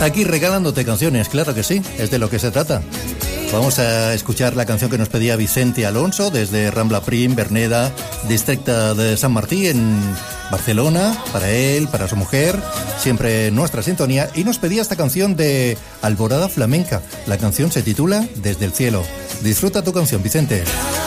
Aquí regalándote canciones, claro que sí, es de lo que se trata. Vamos a escuchar la canción que nos pedía Vicente Alonso desde Rambla Prim, Verneda, districto de Sant Martí, en Barcelona, para él, para su mujer, siempre en nuestra sintonía, y nos pedía esta canción de Alborada Flamenca. La canción se titula Desde el cielo. Disfruta tu canción, Vicente.